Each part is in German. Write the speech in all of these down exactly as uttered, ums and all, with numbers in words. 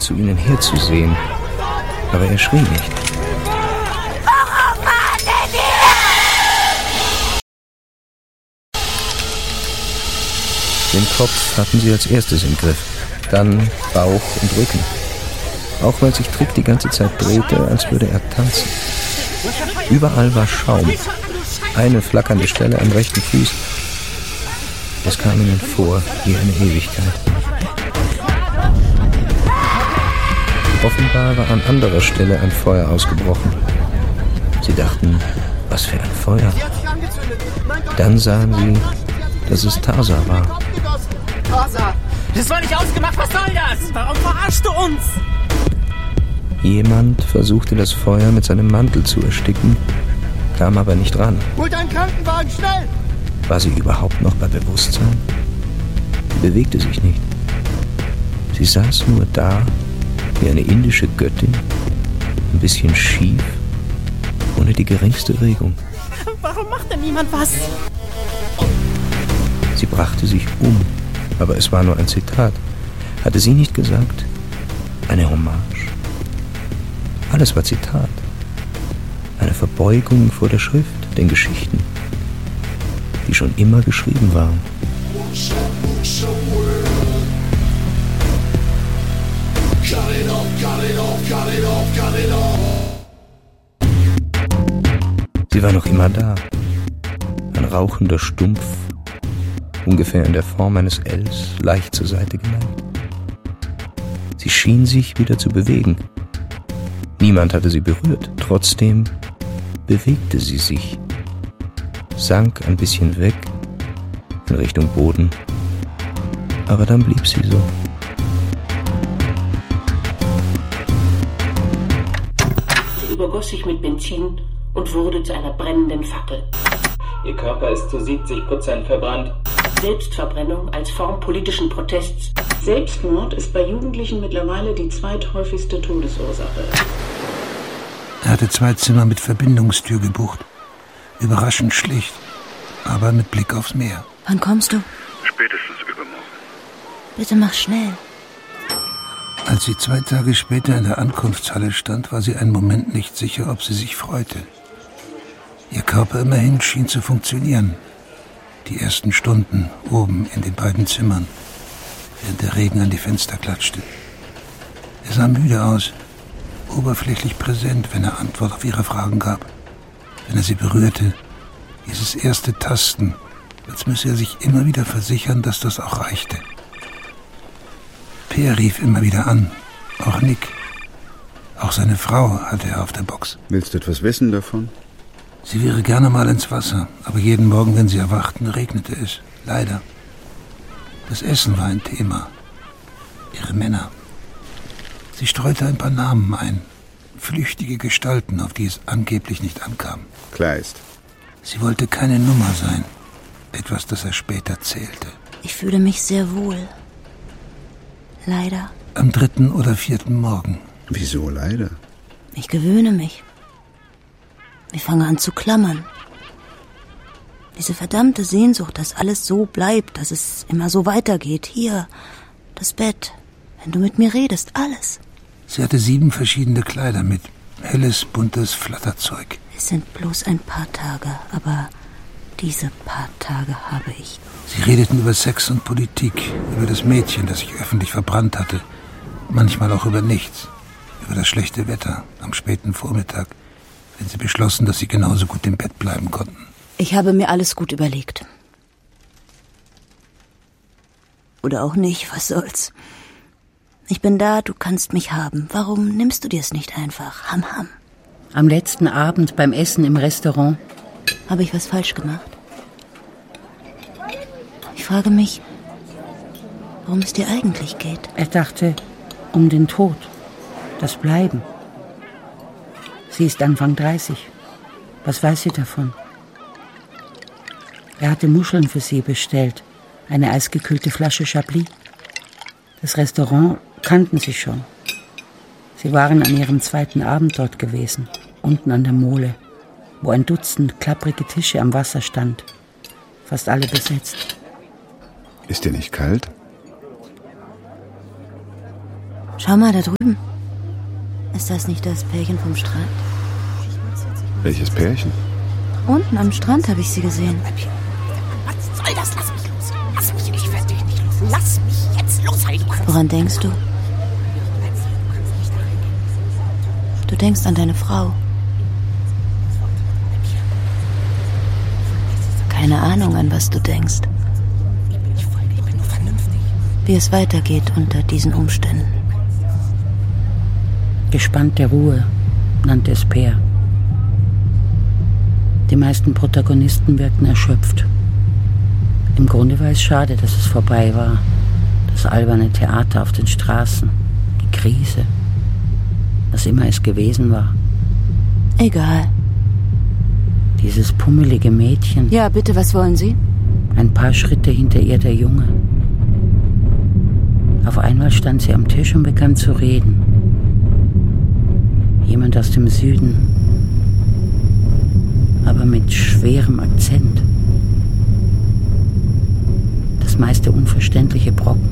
zu ihnen herzusehen. Aber er schrie nicht. Warum wartet ihr? Den Kopf hatten sie als erstes im Griff, dann Bauch und Rücken. Auch weil sich Trick die ganze Zeit drehte, als würde er tanzen. Überall war Schaum. Eine flackernde Stelle am rechten Fuß. Es kam ihnen vor wie eine Ewigkeit. Offenbar war an anderer Stelle ein Feuer ausgebrochen. Sie dachten, was für ein Feuer. Dann sahen sie, dass es Tarsa war. Tarsa! Das war nicht ausgemacht, was soll das? Warum verarschst du uns? Jemand versuchte das Feuer mit seinem Mantel zu ersticken, kam aber nicht ran. Holt einen Krankenwagen, schnell! War sie überhaupt noch bei Bewusstsein? Sie bewegte sich nicht. Sie saß nur da, wie eine indische Göttin, ein bisschen schief, ohne die geringste Regung. Warum macht denn niemand was? Sie brachte sich um, aber es war nur ein Zitat. Hatte sie nicht gesagt, eine Hommage? Alles war Zitat. Eine Verbeugung vor der Schrift, den Geschichten, die schon immer geschrieben waren. Sie war noch immer da. Ein rauchender Stumpf, ungefähr in der Form eines Ls, leicht zur Seite geneigt. Sie schien sich wieder zu bewegen. Niemand hatte sie berührt. Trotzdem bewegte sie sich, sank ein bisschen weg in Richtung Boden, aber dann blieb sie so. Sie übergoss sich mit Benzin und wurde zu einer brennenden Fackel. Ihr Körper ist zu siebzig Prozent verbrannt. Selbstverbrennung als Form politischen Protests. Selbstmord ist bei Jugendlichen mittlerweile die zweithäufigste Todesursache. Er hatte zwei Zimmer mit Verbindungstür gebucht. Überraschend schlicht, aber mit Blick aufs Meer. Wann kommst du? Spätestens übermorgen. Bitte mach schnell. Als sie zwei Tage später in der Ankunftshalle stand, war sie einen Moment nicht sicher, ob sie sich freute. Ihr Körper immerhin schien zu funktionieren. Die ersten Stunden oben in den beiden Zimmern, während der Regen an die Fenster klatschte. Er sah müde aus, oberflächlich präsent, wenn er Antwort auf ihre Fragen gab. Wenn er sie berührte, dieses erste Tasten, als müsse er sich immer wieder versichern, dass das auch reichte. Peer rief immer wieder an, auch Nick. Auch seine Frau hatte er auf der Box. Willst du etwas wissen davon? Sie wäre gerne mal ins Wasser, aber jeden Morgen, wenn sie erwachten, regnete es. Leider. Das Essen war ein Thema. Ihre Männer. Sie streute ein paar Namen ein. Flüchtige Gestalten, auf die es angeblich nicht ankam. Kleist. Sie wollte keine Nummer sein. Etwas, das er später zählte. Ich fühle mich sehr wohl. Leider. Am dritten oder vierten Morgen. Wieso leider? Ich gewöhne mich. Ich fange an zu klammern. Diese verdammte Sehnsucht, dass alles so bleibt, dass es immer so weitergeht. Hier, das Bett, wenn du mit mir redest, alles. Sie hatte sieben verschiedene Kleider mit. Helles, buntes Flatterzeug. Es sind bloß ein paar Tage, aber diese paar Tage habe ich. Sie redeten über Sex und Politik, über das Mädchen, das sich öffentlich verbrannt hatte. Manchmal auch über nichts. Über das schlechte Wetter am späten Vormittag, wenn sie beschlossen, dass sie genauso gut im Bett bleiben konnten. Ich habe mir alles gut überlegt. Oder auch nicht, was soll's. Ich bin da, du kannst mich haben. Warum nimmst du dir es nicht einfach? Ham, ham. Am letzten Abend beim Essen im Restaurant. Habe ich was falsch gemacht? Ich frage mich, worum es dir eigentlich geht. Er dachte um den Tod, das Bleiben. Sie ist Anfang dreißig. Was weiß sie davon? Er hatte Muscheln für sie bestellt, eine eisgekühlte Flasche Chablis. Das Restaurant kannten sie schon. Sie waren an ihrem zweiten Abend dort gewesen, unten an der Mole, wo ein Dutzend klapprige Tische am Wasser stand, fast alle besetzt. Ist dir nicht kalt? Schau mal da drüben. Ist das nicht das Pärchen vom Strand? Welches Pärchen? Unten am Strand habe ich sie gesehen. Was soll das? Lass mich los. Lass mich, ich werde dich nicht los. Lass mich jetzt los, halt. Woran denkst du? Du denkst an deine Frau. Keine Ahnung, an was du denkst. Wie es weitergeht unter diesen Umständen. Gespannte Ruhe nannte es Peer. Die meisten Protagonisten wirkten erschöpft. Im Grunde war es schade, dass es vorbei war. Das alberne Theater auf den Straßen, die Krise, was immer es gewesen war. Egal. Dieses pummelige Mädchen. Ja, bitte, was wollen Sie? Ein paar Schritte hinter ihr der Junge. Auf einmal stand sie am Tisch und begann zu reden. Jemand aus dem Süden, aber mit schwerem Akzent. Das meiste unverständliche Brocken.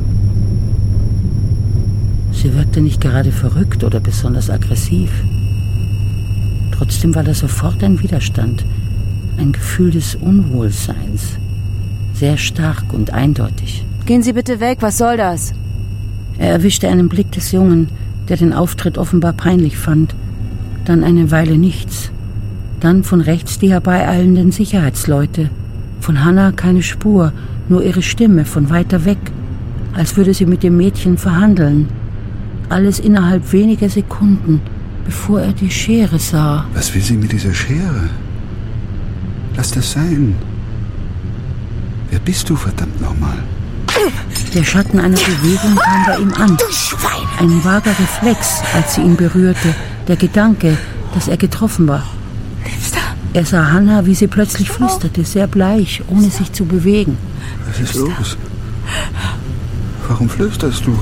Sie wirkte nicht gerade verrückt oder besonders aggressiv. Trotzdem war da sofort ein Widerstand, ein Gefühl des Unwohlseins. Sehr stark und eindeutig. Gehen Sie bitte weg, was soll das? Er erwischte einen Blick des Jungen, der den Auftritt offenbar peinlich fand. Dann eine Weile nichts. Dann von rechts die herbeieilenden Sicherheitsleute. Von Hannah keine Spur, nur ihre Stimme von weiter weg, als würde sie mit dem Mädchen verhandeln. Alles innerhalb weniger Sekunden, bevor er die Schere sah. Was will sie mit dieser Schere? Lass das sein. Wer bist du, verdammt nochmal? Der Schatten einer Bewegung kam bei ihm an. Ein vager Reflex, als sie ihn berührte. Der Gedanke, dass er getroffen war. Er sah Hannah, wie sie plötzlich flüsterte, sehr bleich, ohne sich zu bewegen. Was ist los? Warum flüsterst du?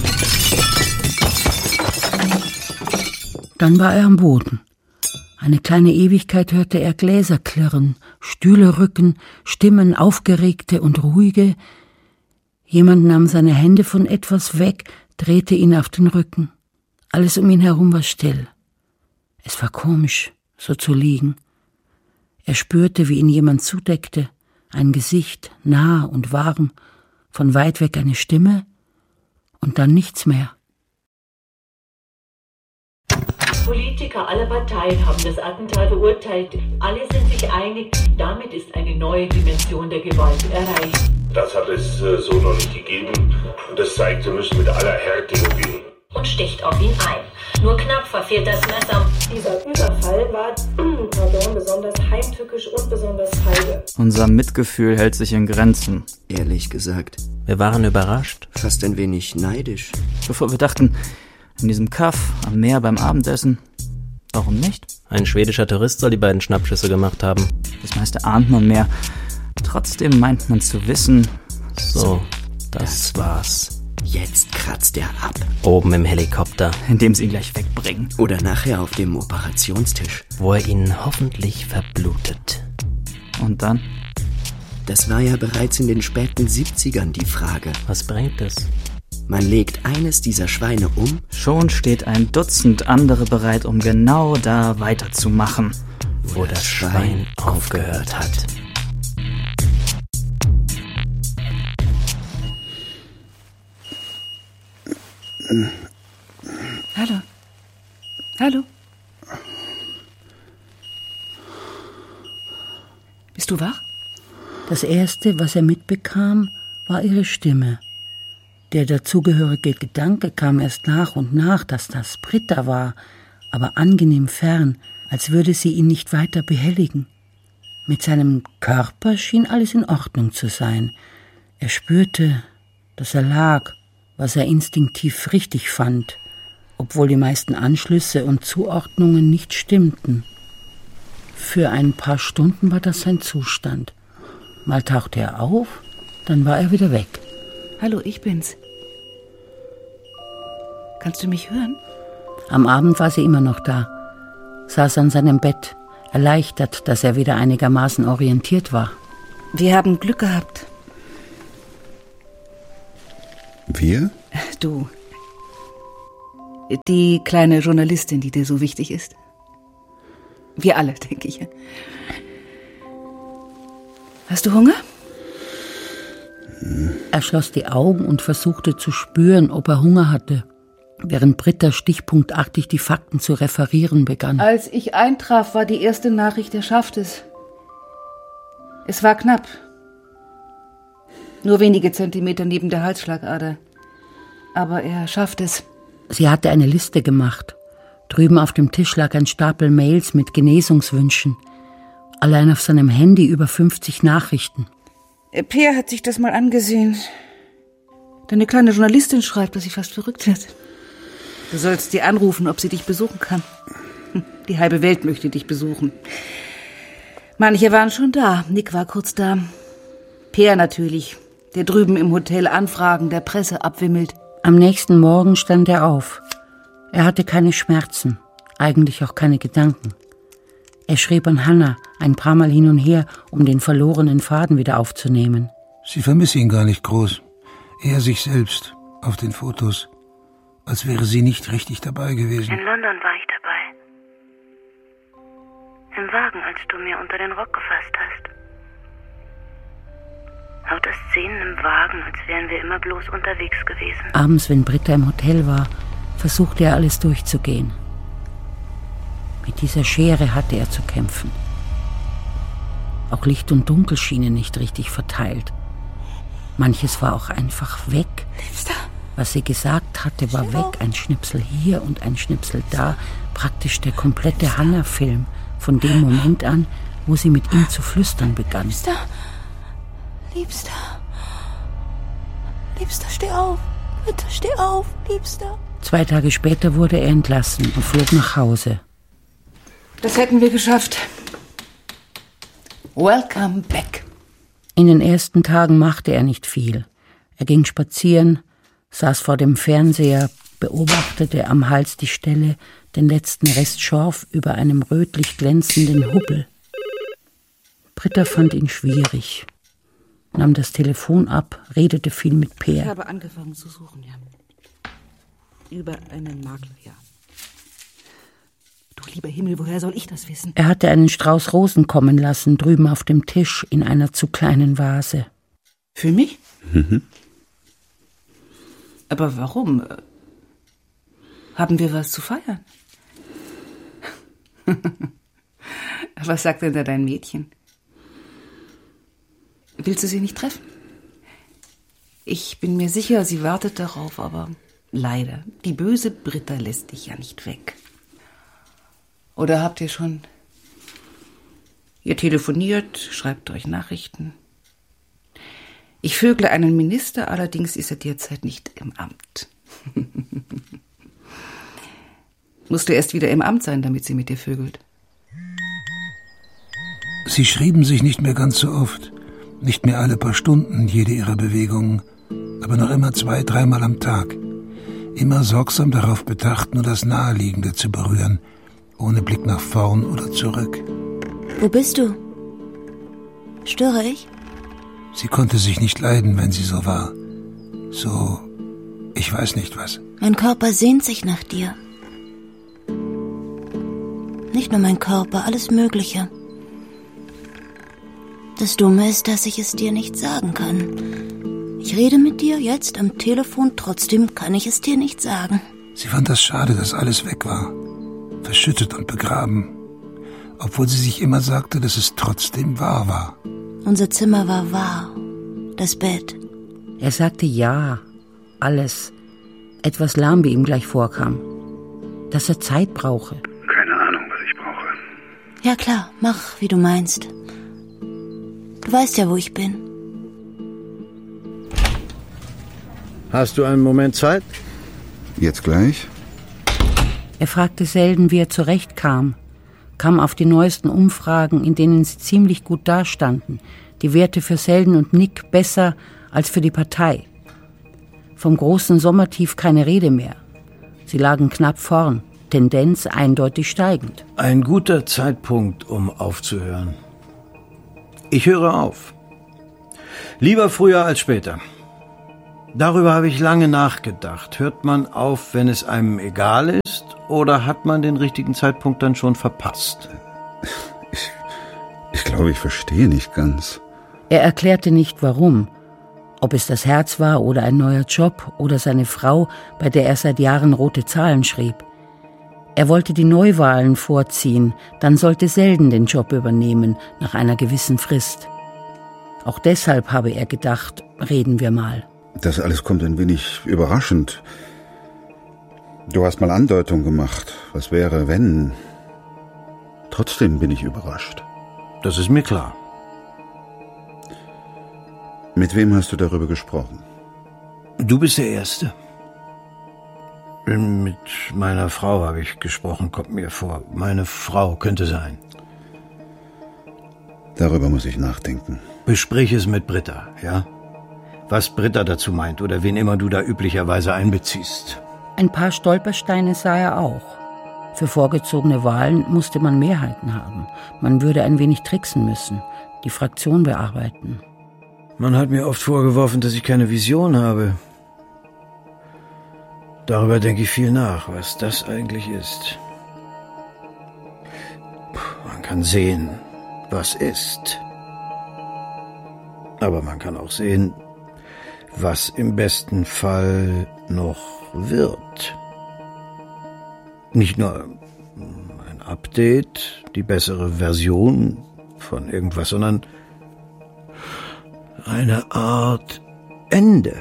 Dann war er am Boden. Eine kleine Ewigkeit hörte er Gläser klirren, Stühle rücken, Stimmen, aufgeregte und ruhige. Jemand nahm seine Hände von etwas weg, drehte ihn auf den Rücken. Alles um ihn herum war still. Es war komisch, so zu liegen. Er spürte, wie ihn jemand zudeckte, ein Gesicht, nah und warm, von weit weg eine Stimme und dann nichts mehr. Politiker aller Parteien haben das Attentat verurteilt. Alle sind sich einig, damit ist eine neue Dimension der Gewalt erreicht. Das hat es äh, so noch nicht gegeben. Und das zeigt, wir müssen mit aller Härte umgehen. Und sticht auf ihn ein. Nur knapp verfehlt das Messer. Dieser Überfall war pardon, besonders heimtückisch und besonders feige. Unser Mitgefühl hält sich in Grenzen. Ehrlich gesagt. Wir waren überrascht. Fast ein wenig neidisch. Bevor wir dachten, in diesem Kaff am Meer beim Abendessen. Warum nicht? Ein schwedischer Tourist soll die beiden Schnappschüsse gemacht haben. Das meiste ahnt man mehr. Trotzdem meint man zu wissen, so, so das, das war's. Jetzt kratzt er ab. Oben im Helikopter. Indem sie ihn gleich wegbringen. Oder nachher auf dem Operationstisch. Wo er ihn hoffentlich verblutet. Und dann? Das war ja bereits in den späten siebzigern die Frage. Was bringt es? Man legt eines dieser Schweine um. Schon steht ein Dutzend andere bereit, um genau da weiterzumachen, wo, wo das, das Schwein, Schwein aufgehört hat. Hallo. Hallo. Bist du wach? Das Erste, was er mitbekam, war ihre Stimme. Der dazugehörige Gedanke kam erst nach und nach, dass das Britta war, aber angenehm fern, als würde sie ihn nicht weiter behelligen. Mit seinem Körper schien alles in Ordnung zu sein. Er spürte, dass er lag, was er instinktiv richtig fand, obwohl die meisten Anschlüsse und Zuordnungen nicht stimmten. Für ein paar Stunden war das sein Zustand. Mal tauchte er auf, dann war er wieder weg. Hallo, ich bin's. Kannst du mich hören? Am Abend war sie immer noch da, saß an seinem Bett, erleichtert, dass er wieder einigermaßen orientiert war. Wir haben Glück gehabt. Wir? Du. Die kleine Journalistin, die dir so wichtig ist. Wir alle, denke ich. Hast du Hunger? Er schloss die Augen und versuchte zu spüren, ob er Hunger hatte, während Britta stichpunktartig die Fakten zu referieren begann. Als ich eintraf, war die erste Nachricht, er schafft es. Es war knapp. Nur wenige Zentimeter neben der Halsschlagader. Aber er schafft es. Sie hatte eine Liste gemacht. Drüben auf dem Tisch lag ein Stapel Mails mit Genesungswünschen. Allein auf seinem Handy über fünfzig Nachrichten. Peer hat sich das mal angesehen. Deine kleine Journalistin schreibt, dass sie fast verrückt wird. Du sollst sie anrufen, ob sie dich besuchen kann. Die halbe Welt möchte dich besuchen. Manche waren schon da. Nick war kurz da. Peer natürlich, der drüben im Hotel Anfragen der Presse abwimmelt. Am nächsten Morgen stand er auf. Er hatte keine Schmerzen, eigentlich auch keine Gedanken. Er schrieb an Hannah ein paar Mal hin und her, um den verlorenen Faden wieder aufzunehmen. Sie vermisse ihn gar nicht groß. Eher sich selbst, auf den Fotos. Als wäre sie nicht richtig dabei gewesen. In London war ich dabei. Im Wagen, als du mir unter den Rock gefasst hast. Lauter Szenen im Wagen, als wären wir immer bloß unterwegs gewesen. Abends, wenn Britta im Hotel war, versuchte er alles durchzugehen. Mit dieser Schere hatte er zu kämpfen. Auch Licht und Dunkel schienen nicht richtig verteilt. Manches war auch einfach weg. Liebster. Was sie gesagt hatte, war weg. Ein Schnipsel hier und ein Schnipsel da. Praktisch der komplette Hannah-Film. Von dem Moment an, wo sie mit ihm zu flüstern begann. Liebster. Liebster. Liebster, steh auf. Bitte steh auf, Liebster. Zwei Tage später wurde er entlassen und flog nach Hause. Das hätten wir geschafft. Welcome back. In den ersten Tagen machte er nicht viel. Er ging spazieren, saß vor dem Fernseher, beobachtete am Hals die Stelle, den letzten Rest Schorf über einem rötlich glänzenden Hubbel. Britta fand ihn schwierig, nahm das Telefon ab, redete viel mit Peer. Ich habe angefangen zu suchen, ja. Über einen Makler, ja. Du lieber Himmel, woher soll ich das wissen? Er hatte einen Strauß Rosen kommen lassen, drüben auf dem Tisch, in einer zu kleinen Vase. Für mich? Mhm. Aber warum? Haben wir was zu feiern? Was sagt denn da dein Mädchen? Willst du sie nicht treffen? Ich bin mir sicher, sie wartet darauf, aber leider, die böse Britta lässt dich ja nicht weg. Oder habt ihr schon... Ihr telefoniert, schreibt euch Nachrichten. Ich vögle einen Minister, allerdings ist er derzeit nicht im Amt. Musst du erst wieder im Amt sein, damit sie mit dir vögelt? Sie schrieben sich nicht mehr ganz so oft. Nicht mehr alle paar Stunden, jede ihrer Bewegungen. Aber noch immer zwei, dreimal am Tag. Immer sorgsam darauf bedacht, nur das Naheliegende zu berühren. Ohne Blick nach vorn oder zurück. Wo bist du? Störe ich? Sie konnte sich nicht leiden, wenn sie so war. So, ich weiß nicht was. Mein Körper sehnt sich nach dir. Nicht nur mein Körper, alles Mögliche. Das Dumme ist, dass ich es dir nicht sagen kann. Ich rede mit dir jetzt am Telefon, trotzdem kann ich es dir nicht sagen. Sie fand das schade, dass alles weg war. Verschüttet und begraben. Obwohl sie sich immer sagte, dass es trotzdem wahr war. Unser Zimmer war wahr. Das Bett. Er sagte ja, alles. Etwas lahm, wie ihm gleich vorkam. Dass er Zeit brauche. Keine Ahnung, was ich brauche. Ja klar, mach, wie du meinst. Du weißt ja, wo ich bin. Hast du einen Moment Zeit? Jetzt gleich? Er fragte selten, wie er zurechtkam, kam auf die neuesten Umfragen, in denen sie ziemlich gut dastanden, die Werte für Selden und Nick besser als für die Partei. Vom großen Sommertief keine Rede mehr. Sie lagen knapp vorn, Tendenz eindeutig steigend. Ein guter Zeitpunkt, um aufzuhören. Ich höre auf. Lieber früher als später. Darüber habe ich lange nachgedacht. Hört man auf, wenn es einem egal ist, oder hat man den richtigen Zeitpunkt dann schon verpasst? Ich, ich glaube, ich verstehe nicht ganz. Er erklärte nicht, warum. Ob es das Herz war oder ein neuer Job oder seine Frau, bei der er seit Jahren rote Zahlen schrieb. Er wollte die Neuwahlen vorziehen, dann sollte Selden den Job übernehmen, nach einer gewissen Frist. Auch deshalb habe er gedacht, reden wir mal. Das alles kommt ein wenig überraschend. Du hast mal Andeutung gemacht. Was wäre, wenn? Trotzdem bin ich überrascht. Das ist mir klar. Mit wem hast du darüber gesprochen? Du bist der Erste. Mit meiner Frau habe ich gesprochen, kommt mir vor. Meine Frau könnte sein. Darüber muss ich nachdenken. Besprich es mit Britta, ja? Was Britta dazu meint oder wen immer du da üblicherweise einbeziehst. Ein paar Stolpersteine sah er auch. Für vorgezogene Wahlen musste man Mehrheiten haben. Man würde ein wenig tricksen müssen, die Fraktion bearbeiten. Man hat mir oft vorgeworfen, dass ich keine Vision habe. Darüber denke ich viel nach, was das eigentlich ist. Man kann sehen, was ist. Aber man kann auch sehen, was im besten Fall noch wird. Nicht nur ein Update, die bessere Version von irgendwas, sondern eine Art Ende.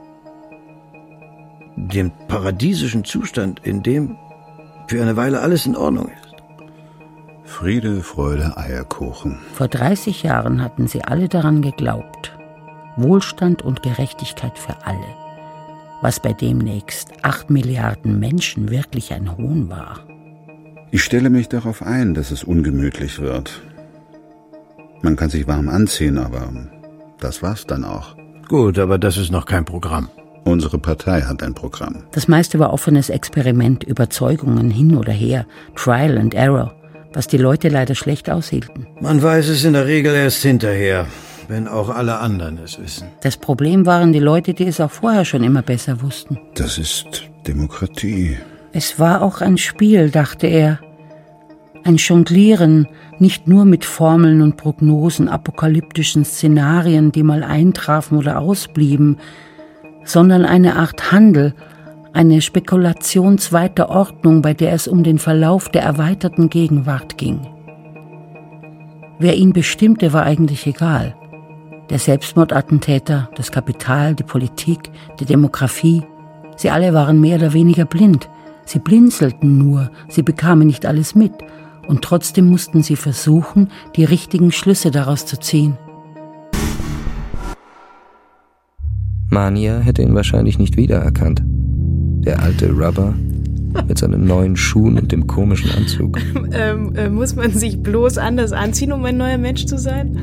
Dem paradiesischen Zustand, in dem für eine Weile alles in Ordnung ist. Friede, Freude, Eierkuchen. Vor dreißig Jahren hatten sie alle daran geglaubt. Wohlstand und Gerechtigkeit für alle. Was bei demnächst acht Milliarden Menschen wirklich ein Hohn war. Ich stelle mich darauf ein, dass es ungemütlich wird. Man kann sich warm anziehen, aber das war's dann auch. Gut, aber das ist noch kein Programm. Unsere Partei hat ein Programm. Das meiste war offenes Experiment, Überzeugungen hin oder her, Trial and Error, was die Leute leider schlecht aushielten. Man weiß es in der Regel erst hinterher, wenn auch alle anderen es wissen. Das Problem waren die Leute, die es auch vorher schon immer besser wussten. Das ist Demokratie. Es war auch ein Spiel, dachte er. Ein Jonglieren, nicht nur mit Formeln und Prognosen, apokalyptischen Szenarien, die mal eintrafen oder ausblieben, sondern eine Art Handel, eine Spekulation zweiter Ordnung, bei der es um den Verlauf der erweiterten Gegenwart ging. Wer ihn bestimmte, war eigentlich egal. Der Selbstmordattentäter, das Kapital, die Politik, die Demografie, sie alle waren mehr oder weniger blind. Sie blinzelten nur, sie bekamen nicht alles mit, und trotzdem mussten sie versuchen, die richtigen Schlüsse daraus zu ziehen. Mania hätte ihn wahrscheinlich nicht wiedererkannt. Der alte Rubber mit seinen neuen Schuhen und dem komischen Anzug. ähm, äh, muss man sich bloß anders anziehen, um ein neuer Mensch zu sein?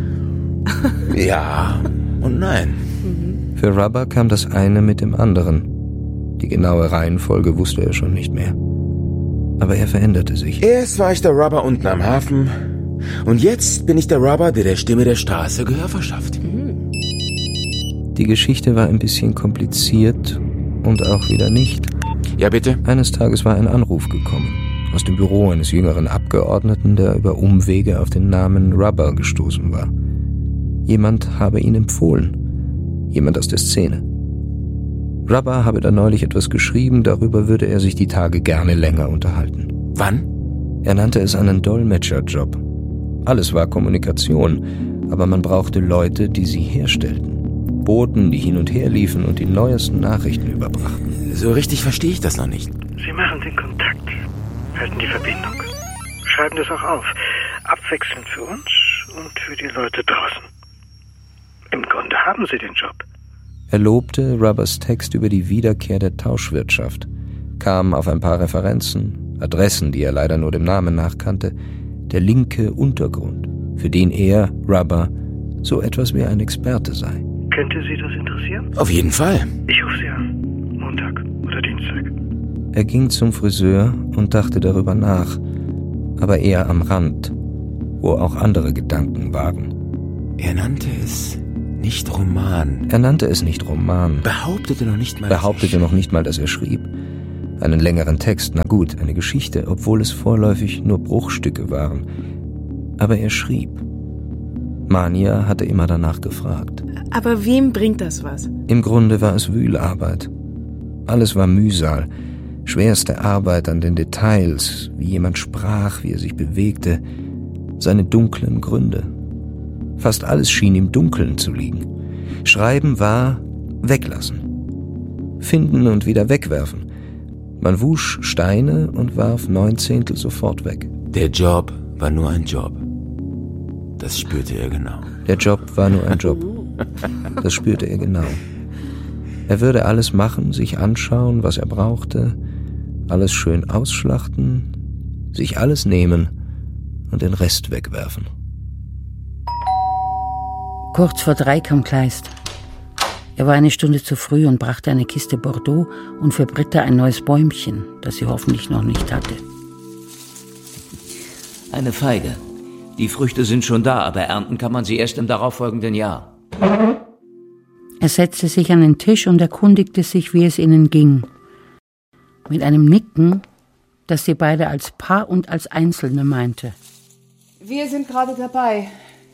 Ja und nein. Für Rubber kam das eine mit dem anderen. Die genaue Reihenfolge wusste er schon nicht mehr. Aber er veränderte sich. Erst war ich der Rubber unten am Hafen und jetzt bin ich der Rubber, der der Stimme der Straße Gehör verschafft. Die Geschichte war ein bisschen kompliziert und auch wieder nicht. Ja, bitte? Eines Tages war ein Anruf gekommen. Aus dem Büro eines jüngeren Abgeordneten, der über Umwege auf den Namen Rubber gestoßen war. Jemand habe ihn empfohlen. Jemand aus der Szene. Rubber habe da neulich etwas geschrieben, darüber würde er sich die Tage gerne länger unterhalten. Wann? Er nannte es einen Dolmetscherjob. Alles war Kommunikation, aber man brauchte Leute, die sie herstellten. Boten, die hin und her liefen und die neuesten Nachrichten überbrachten. So richtig verstehe ich das noch nicht. Sie machen den Kontakt, halten die Verbindung, schreiben das auch auf, abwechselnd für uns und für die Leute draußen. Im Grunde haben Sie den Job. Er lobte Rubbers Text über die Wiederkehr der Tauschwirtschaft, kam auf ein paar Referenzen, Adressen, die er leider nur dem Namen nach kannte, der linke Untergrund, für den er, Rubber, so etwas wie ein Experte sei. Könnte Sie das interessieren? Auf jeden Fall. Ich rufe Sie an. Montag oder Dienstag. Er ging zum Friseur und dachte darüber nach, aber eher am Rand, wo auch andere Gedanken waren. Er nannte es nicht Roman. Er nannte es nicht Roman. Behauptete noch nicht mal, Behauptete noch nicht mal, dass er schrieb. Einen längeren Text, na gut, eine Geschichte, obwohl es vorläufig nur Bruchstücke waren. Aber er schrieb. Mania hatte immer danach gefragt. Aber wem bringt das was? Im Grunde war es Wühlarbeit. Alles war Mühsal, schwerste Arbeit an den Details, wie jemand sprach, wie er sich bewegte, seine dunklen Gründe. Fast alles schien im Dunkeln zu liegen. Schreiben war weglassen. Finden und wieder wegwerfen. Man wusch Steine und warf neun Zehntel sofort weg. Der Job war nur ein Job. Das spürte er genau. Der Job war nur ein Job. Das spürte er genau. Er würde alles machen, sich anschauen, was er brauchte, alles schön ausschlachten, sich alles nehmen und den Rest wegwerfen. Kurz vor drei kam Kleist. Er war eine Stunde zu früh und brachte eine Kiste Bordeaux und für Britta ein neues Bäumchen, das sie hoffentlich noch nicht hatte. Eine Feige. Die Früchte sind schon da, aber ernten kann man sie erst im darauffolgenden Jahr. Er setzte sich an den Tisch und erkundigte sich, wie es ihnen ging. Mit einem Nicken, das sie beide als Paar und als Einzelne meinte. Wir sind gerade dabei.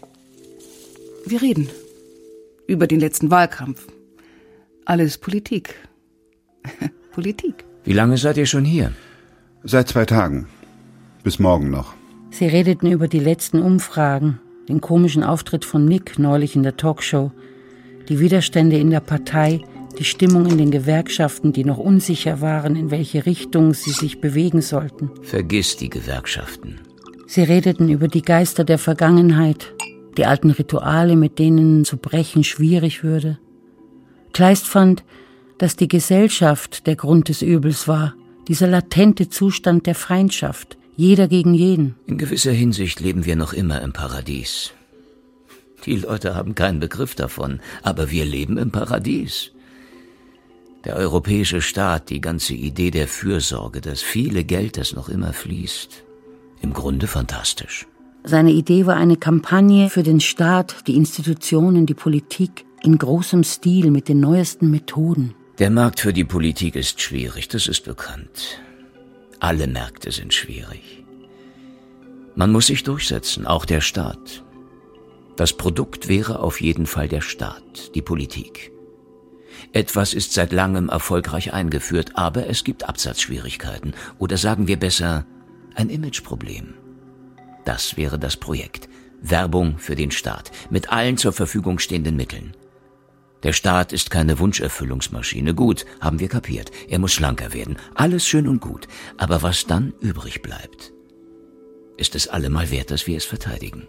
Wir reden über den letzten Wahlkampf. Alles Politik. Politik. Wie lange seid ihr schon hier? Seit zwei Tagen. Bis morgen noch. Sie redeten über die letzten Umfragen, den komischen Auftritt von Nick neulich in der Talkshow, die Widerstände in der Partei, die Stimmung in den Gewerkschaften, die noch unsicher waren, in welche Richtung sie sich bewegen sollten. Vergiss die Gewerkschaften. Sie redeten über die Geister der Vergangenheit, die alten Rituale, mit denen zu brechen schwierig würde. Kleist fand, dass die Gesellschaft der Grund des Übels war, dieser latente Zustand der Feindschaft, jeder gegen jeden. In gewisser Hinsicht leben wir noch immer im Paradies. Die Leute haben keinen Begriff davon, aber wir leben im Paradies. Der europäische Staat, die ganze Idee der Fürsorge, das viele Geld, das noch immer fließt. Im Grunde fantastisch. Seine Idee war eine Kampagne für den Staat, die Institutionen, die Politik in großem Stil mit den neuesten Methoden. Der Markt für die Politik ist schwierig, das ist bekannt. Alle Märkte sind schwierig. Man muss sich durchsetzen, auch der Staat. Das Produkt wäre auf jeden Fall der Staat, die Politik. Etwas ist seit langem erfolgreich eingeführt, aber es gibt Absatzschwierigkeiten. Oder sagen wir besser, ein Imageproblem. Das wäre das Projekt. Werbung für den Staat, mit allen zur Verfügung stehenden Mitteln. Der Staat ist keine Wunscherfüllungsmaschine. Gut, haben wir kapiert. Er muss schlanker werden. Alles schön und gut. Aber was dann übrig bleibt, ist es allemal wert, dass wir es verteidigen.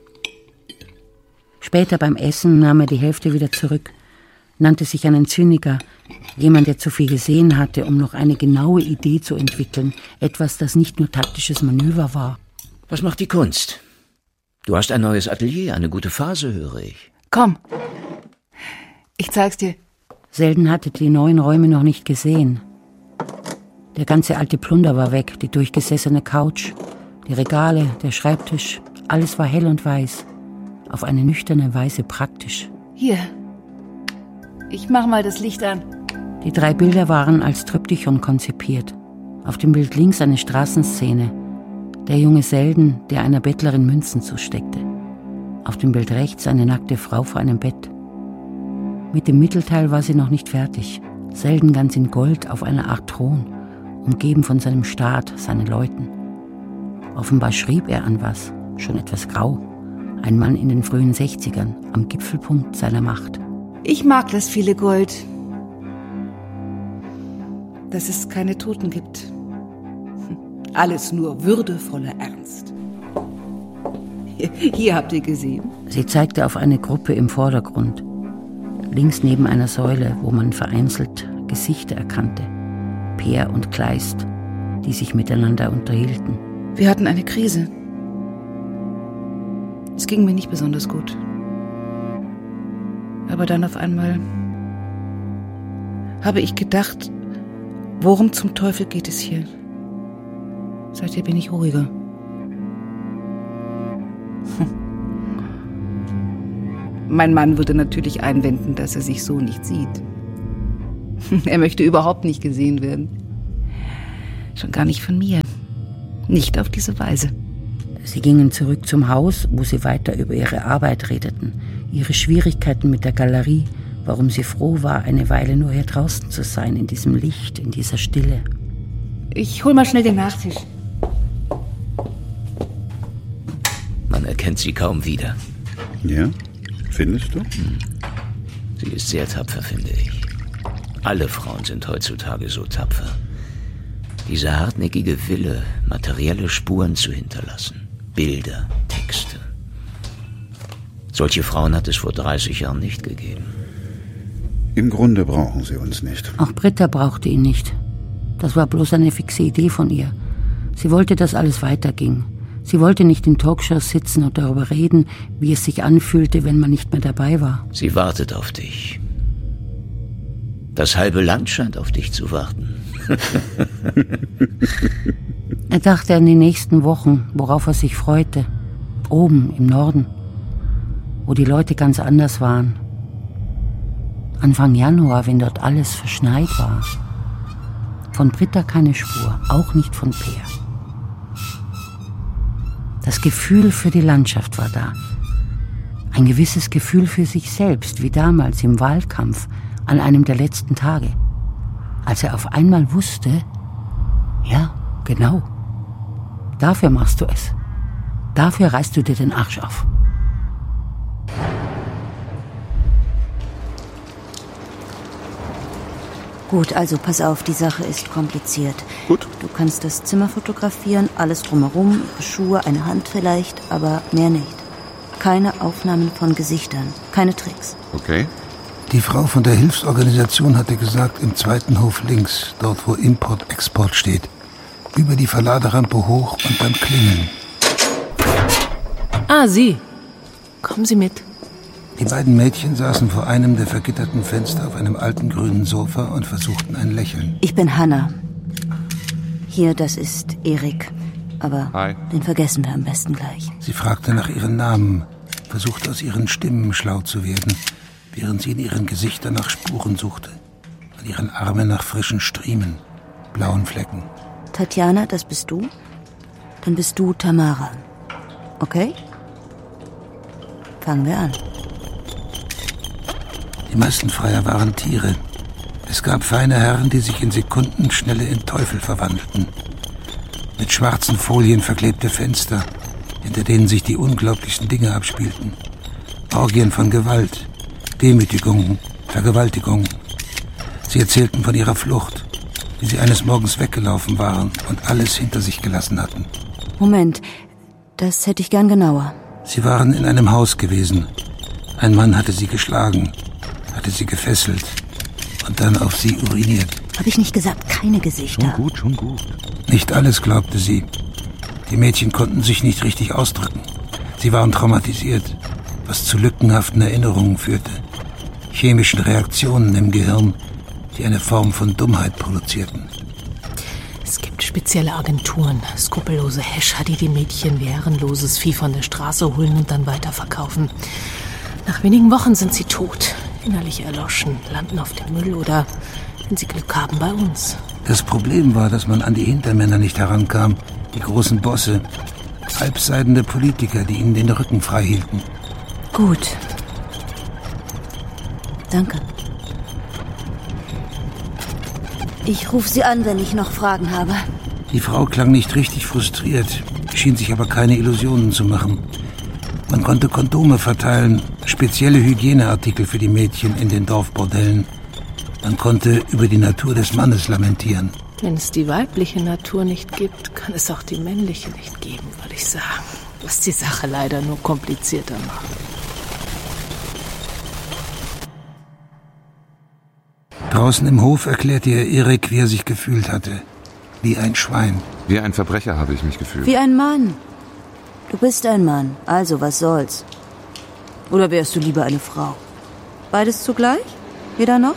Später beim Essen nahm er die Hälfte wieder zurück, nannte sich einen Zyniker, jemand, der zu viel gesehen hatte, um noch eine genaue Idee zu entwickeln, etwas, das nicht nur taktisches Manöver war. Was macht die Kunst? Du hast ein neues Atelier, eine gute Phase, höre ich. Komm, ich zeig's dir. Selden hatte die neuen Räume noch nicht gesehen. Der ganze alte Plunder war weg, die durchgesessene Couch, die Regale, der Schreibtisch, alles war hell und weiß, auf eine nüchterne Weise praktisch. Hier, ich mach mal das Licht an. Die drei Bilder waren als Triptychon konzipiert. Auf dem Bild links eine Straßenszene, der junge Selden, der einer Bettlerin Münzen zusteckte. Auf dem Bild rechts eine nackte Frau vor einem Bett. Mit dem Mittelteil war sie noch nicht fertig. Selden ganz in Gold auf einer Art Thron, umgeben von seinem Staat, seinen Leuten. Offenbar schrieb er an was, schon etwas grau. Ein Mann in den frühen Sechzigern, am Gipfelpunkt seiner Macht. Ich mag das viele Gold. Dass es keine Toten gibt. Alles nur würdevoller Ernst. Hier, hier habt ihr gesehen. Sie zeigte auf eine Gruppe im Vordergrund. Links neben einer Säule, wo man vereinzelt Gesichter erkannte. Peer und Kleist, die sich miteinander unterhielten. Wir hatten eine Krise. Es ging mir nicht besonders gut. Aber dann auf einmal habe ich gedacht, worum zum Teufel geht es hier? Seitdem bin ich ruhiger. Mein Mann würde natürlich einwenden, dass er sich so nicht sieht. Er möchte überhaupt nicht gesehen werden. Schon gar nicht von mir. Nicht auf diese Weise. Sie gingen zurück zum Haus, wo sie weiter über ihre Arbeit redeten, ihre Schwierigkeiten mit der Galerie, warum sie froh war, eine Weile nur hier draußen zu sein, in diesem Licht, in dieser Stille. Ich hol mal schnell den Nachtisch. Man erkennt sie kaum wieder. Ja? Findest du? Hm. Sie ist sehr tapfer, finde ich. Alle Frauen sind heutzutage so tapfer. Diese hartnäckige Wille, materielle Spuren zu hinterlassen. Bilder, Texte. Solche Frauen hat es vor dreißig Jahren nicht gegeben. Im Grunde brauchen sie uns nicht. Auch Britta brauchte ihn nicht. Das war bloß eine fixe Idee von ihr. Sie wollte, dass alles weiterging. Sie wollte nicht in Talkshows sitzen und darüber reden, wie es sich anfühlte, wenn man nicht mehr dabei war. Sie wartet auf dich. Das halbe Land scheint auf dich zu warten. Er dachte an die nächsten Wochen, worauf er sich freute. Oben im Norden, wo die Leute ganz anders waren. Anfang Januar, wenn dort alles verschneit war. Von Britta keine Spur, auch nicht von Peer. Das Gefühl für die Landschaft war da. Ein gewisses Gefühl für sich selbst, wie damals im Wahlkampf, an einem der letzten Tage. Als er auf einmal wusste, ja, genau, dafür machst du es. Dafür reißt du dir den Arsch auf. Gut, also pass auf, die Sache ist kompliziert. Gut. Du kannst das Zimmer fotografieren, alles drumherum, ihre Schuhe, eine Hand vielleicht, aber mehr nicht. Keine Aufnahmen von Gesichtern, keine Tricks. Okay. Die Frau von der Hilfsorganisation hatte gesagt, im zweiten Hof links, dort wo Import-Export steht. Über die Verladerampe hoch und dann klingeln. Ah, Sie. Kommen Sie mit. Die beiden Mädchen saßen vor einem der vergitterten Fenster auf einem alten grünen Sofa und versuchten ein Lächeln. Ich bin Hanna. Hier, das ist Erik. Aber Hi. Den vergessen wir am besten gleich. Sie fragte nach ihren Namen, versuchte aus ihren Stimmen schlau zu werden, während sie in ihren Gesichtern nach Spuren suchte, an ihren Armen nach frischen Striemen, blauen Flecken. Tatjana, das bist du? Dann bist du Tamara. Okay? Fangen wir an. Die meisten Freier waren Tiere. Es gab feine Herren, die sich in Sekundenschnelle in Teufel verwandelten. Mit schwarzen Folien verklebte Fenster, hinter denen sich die unglaublichsten Dinge abspielten. Orgien von Gewalt, Demütigungen, Vergewaltigungen. Sie erzählten von ihrer Flucht, wie sie eines Morgens weggelaufen waren und alles hinter sich gelassen hatten. Moment, das hätte ich gern genauer. Sie waren in einem Haus gewesen. Ein Mann hatte sie geschlagen, hatte sie gefesselt und dann auf sie uriniert. Habe ich nicht gesagt, keine Gesichter? Schon gut, schon gut. Nicht alles glaubte sie. Die Mädchen konnten sich nicht richtig ausdrücken. Sie waren traumatisiert, was zu lückenhaften Erinnerungen führte. Chemischen Reaktionen im Gehirn, die eine Form von Dummheit produzierten. Es gibt spezielle Agenturen, skrupellose Häscher, die die Mädchen wie herrenloses Vieh von der Straße holen und dann weiterverkaufen. Nach wenigen Wochen sind sie tot, innerlich erloschen, landen auf dem Müll oder, wenn sie Glück haben, bei uns. Das Problem war, dass man an die Hintermänner nicht herankam, die großen Bosse, halbseidende Politiker, die ihnen den Rücken frei hielten. Gut. Danke. Ich rufe Sie an, wenn ich noch Fragen habe. Die Frau klang nicht richtig frustriert, schien sich aber keine Illusionen zu machen. Man konnte Kondome verteilen, spezielle Hygieneartikel für die Mädchen in den Dorfbordellen. Man konnte über die Natur des Mannes lamentieren. Wenn es die weibliche Natur nicht gibt, kann es auch die männliche nicht geben, würde ich sagen. Was die Sache leider nur komplizierter macht. Draußen im Hof erklärte er Erik, wie er sich gefühlt hatte. Wie ein Schwein. Wie ein Verbrecher habe ich mich gefühlt. Wie ein Mann. Du bist ein Mann, also was soll's? Oder wärst du lieber eine Frau? Beides zugleich? Weder noch?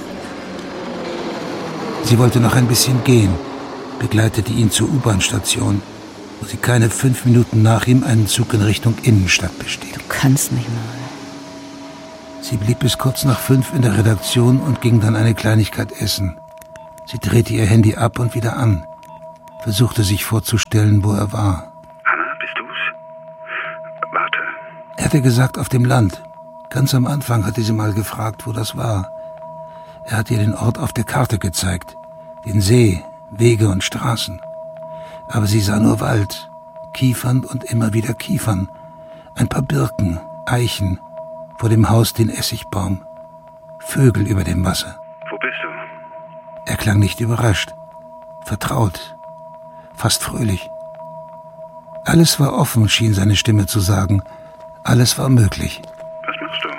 Sie wollte noch ein bisschen gehen, begleitete ihn zur U-Bahn-Station, wo sie keine fünf Minuten nach ihm einen Zug in Richtung Innenstadt bestieg. Du kannst mich mal. Sie blieb bis kurz nach fünf in der Redaktion und ging dann eine Kleinigkeit essen. Sie drehte ihr Handy ab und wieder an, versuchte sich vorzustellen, wo er war. Hanna, bist du's? Warte. Er hatte gesagt, auf dem Land. Ganz am Anfang hatte sie mal gefragt, wo das war. Er hat ihr den Ort auf der Karte gezeigt, den See, Wege und Straßen. Aber sie sah nur Wald, Kiefern und immer wieder Kiefern, ein paar Birken, Eichen, vor dem Haus den Essigbaum, Vögel über dem Wasser. Wo bist du? Er klang nicht überrascht, vertraut, fast fröhlich. Alles war offen, schien seine Stimme zu sagen. Alles war möglich. Was machst du?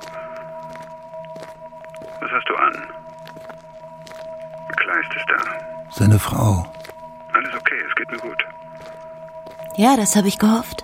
Was hast du an? Kleist ist da. Seine Frau. Alles okay, es geht mir gut. Ja, das habe ich gehofft.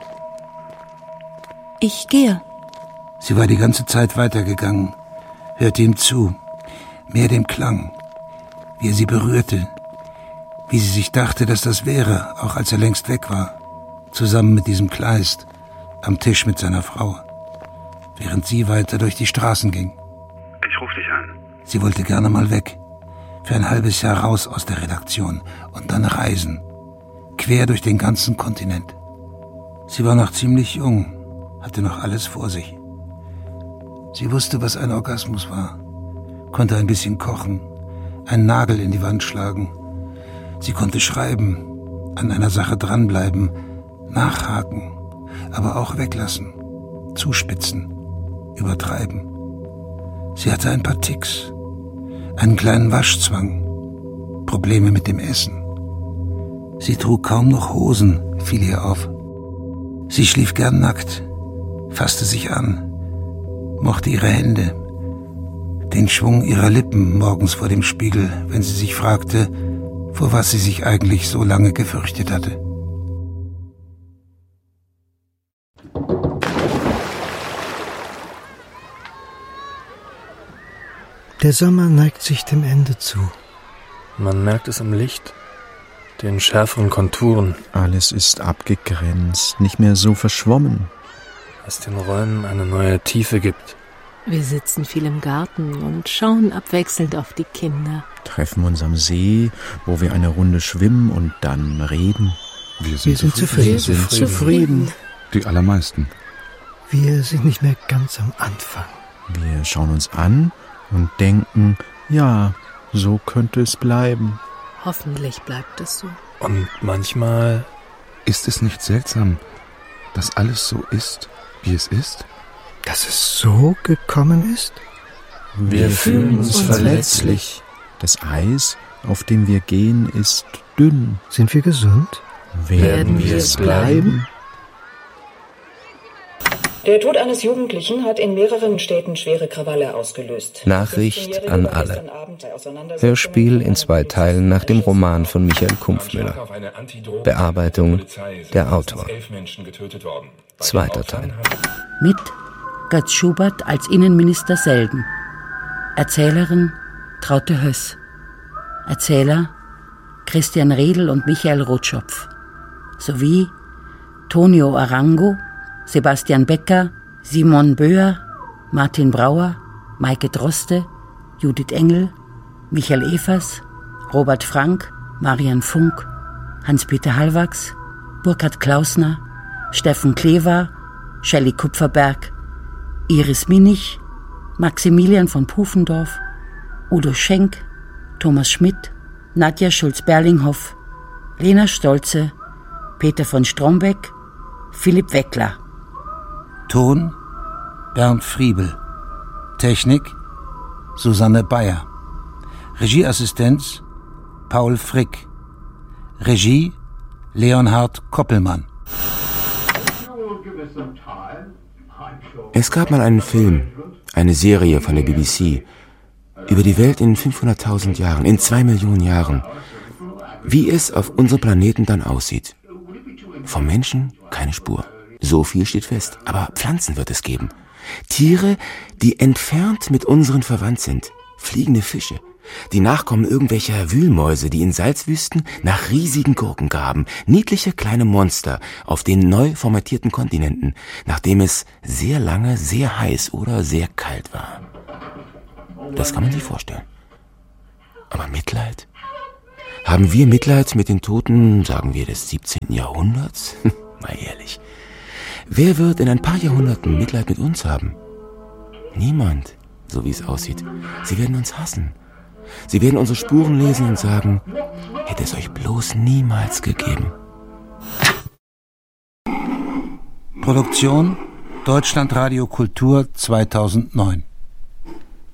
Ich gehe. Sie war die ganze Zeit weitergegangen, hörte ihm zu, mehr dem Klang, wie er sie berührte, wie sie sich dachte, dass das wäre, auch als er längst weg war, zusammen mit diesem Kleist, am Tisch mit seiner Frau, während sie weiter durch die Straßen ging. Ich ruf dich an. Sie wollte gerne mal weg, für ein halbes Jahr raus aus der Redaktion und dann reisen, quer durch den ganzen Kontinent. Sie war noch ziemlich jung, hatte noch alles vor sich. Sie wusste, was ein Orgasmus war, konnte ein bisschen kochen, einen Nagel in die Wand schlagen. Sie konnte schreiben, an einer Sache dranbleiben, nachhaken, aber auch weglassen, zuspitzen, übertreiben. Sie hatte ein paar Ticks, einen kleinen Waschzwang, Probleme mit dem Essen. Sie trug kaum noch Hosen, fiel ihr auf. Sie schlief gern nackt, fasste sich an, mochte ihre Hände, den Schwung ihrer Lippen morgens vor dem Spiegel, wenn sie sich fragte, vor was sie sich eigentlich so lange gefürchtet hatte. Der Sommer neigt sich dem Ende zu. Man merkt es am Licht, den schärferen Konturen. Alles ist abgegrenzt, nicht mehr so verschwommen. Was den Räumen eine neue Tiefe gibt. Wir sitzen viel im Garten und schauen abwechselnd auf die Kinder. Treffen uns am See, wo wir eine Runde schwimmen und dann reden. Wir sind, wir sind zufrieden. Wir sind zufrieden. zufrieden. Die allermeisten. Wir sind nicht mehr ganz am Anfang. Wir schauen uns an und denken, ja, so könnte es bleiben. Hoffentlich bleibt es so. Und manchmal... Ist es nicht seltsam, dass alles so ist, wie es ist? Dass es so gekommen ist? Wir, wir fühlen uns, uns verletzlich. Das Eis, auf dem wir gehen, ist dünn. Sind wir gesund? Werden wir es bleiben? Der Tod eines Jugendlichen hat in mehreren Städten schwere Krawalle ausgelöst. Nachricht an alle. Hörspiel in zwei Teilen nach dem Roman von Michael Kumpfmüller. Bearbeitung der Autor. Zweiter Teil. Mit Götz Schubert als Innenminister Selden. Erzählerin Traute Höss. Erzähler Christian Riedl und Michael Rotschopf. Sowie Tonio Arango, Sebastian Becker, Simon Böhr, Martin Brauer, Maike Droste, Judith Engel, Michael Evers, Robert Frank, Marian Funk, Hans-Peter Hallwachs, Burkhard Klausner, Steffen Klever, Shelley Kupferberg, Iris Minich, Maximilian von Pufendorf, Udo Schenk, Thomas Schmidt, Nadja Schulz-Berlinghoff, Lena Stolze, Peter von Strombeck, Philipp Weckler. Ton Bernd Friebel. Technik Susanne Bayer. Regieassistenz Paul Frick. Regie Leonhard Koppelmann. Es gab mal einen Film, eine Serie von der B B C, über die Welt in fünfhunderttausend Jahren, in zwei Millionen Jahren. Wie es auf unserem Planeten dann aussieht. Vom Menschen keine Spur. So viel steht fest. Aber Pflanzen wird es geben. Tiere, die entfernt mit unseren verwandt sind. Fliegende Fische. Die Nachkommen irgendwelcher Wühlmäuse, die in Salzwüsten nach riesigen Gurken graben. Niedliche kleine Monster auf den neu formatierten Kontinenten, nachdem es sehr lange sehr heiß oder sehr kalt war. Das kann man sich vorstellen. Aber Mitleid? Haben wir Mitleid mit den Toten, sagen wir, des siebzehnten Jahrhunderts? Mal ehrlich. Wer wird in ein paar Jahrhunderten Mitleid mit uns haben? Niemand, so wie es aussieht. Sie werden uns hassen. Sie werden unsere Spuren lesen und sagen, hätte es euch bloß niemals gegeben. Produktion Deutschlandradio Kultur zweitausendneun.